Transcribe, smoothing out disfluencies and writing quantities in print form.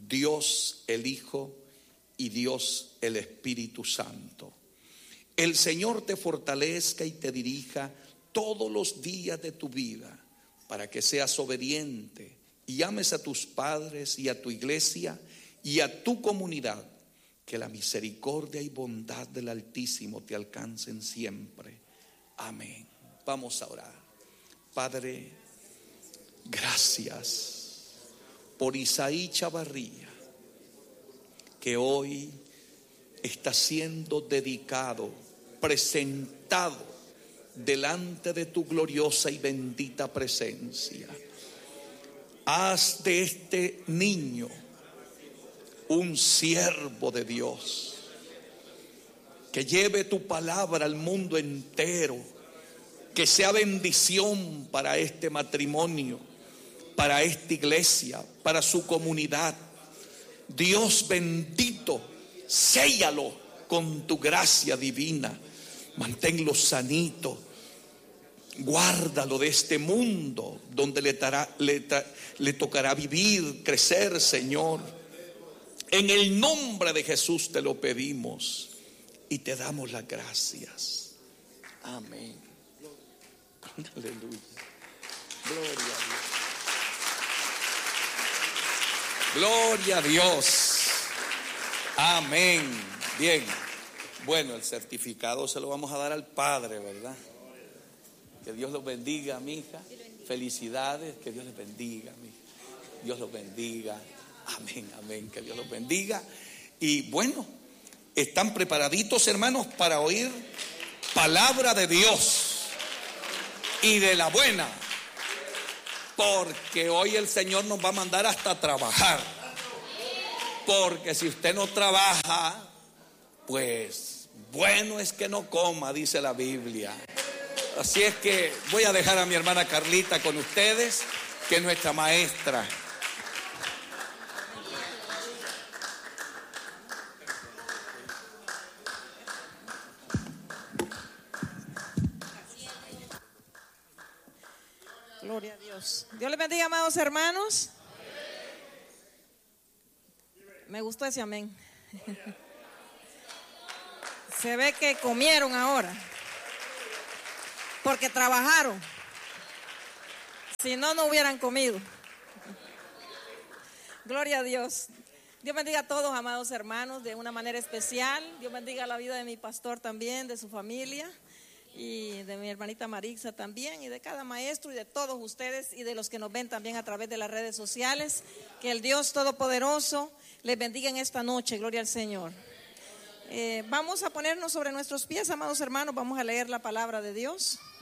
Dios el Hijo y Dios el Espíritu Santo. El Señor te fortalezca y te dirija todos los días de tu vida para que seas obediente y ames a tus padres y a tu iglesia y a tu comunidad. Que la misericordia y bondad del Altísimo te alcancen siempre. Amén. Vamos a orar. Padre, gracias por Isaí Chavarría, que hoy está siendo dedicado, presentado delante de tu gloriosa y bendita presencia. Haz de este niño un siervo de Dios, que lleve tu palabra al mundo entero, que sea bendición para este matrimonio, para esta iglesia, para su comunidad. Dios bendito, séllalo con tu gracia divina, manténlo sanito, guárdalo de este mundo donde le tocará vivir, crecer, Señor. En el nombre de Jesús te lo pedimos y te damos las gracias. Amén. Aleluya. Gloria a Dios. Gloria a Dios. Amén. Bien. Bueno, el certificado se lo vamos a dar al Padre, ¿verdad? Que Dios los bendiga, mi hija. Felicidades. Que Dios les bendiga, mi hija. Dios los bendiga. Amén, amén, que Dios los bendiga. Y bueno, ¿están preparaditos, hermanos, para oír palabra de Dios y de la buena? Porque hoy el Señor nos va a mandar hasta a trabajar. Porque si usted no trabaja, pues bueno es que no coma, dice la Biblia. Así es que voy a dejar a mi hermana Carlita con ustedes, que es nuestra maestra. Gloria a Dios. Dios les bendiga, amados hermanos. Me gustó ese amén. Se ve que comieron ahora, porque trabajaron. Si no, no hubieran comido. Gloria a Dios. Dios bendiga a todos, amados hermanos, de una manera especial. Dios bendiga la vida de mi pastor también, de su familia, y de mi hermanita Marixa también, y de cada maestro, y de todos ustedes, y de los que nos ven también a través de las redes sociales. Que el Dios Todopoderoso les bendiga en esta noche. Gloria al Señor. Vamos a ponernos sobre nuestros pies, amados hermanos. Vamos a leer la palabra de Dios.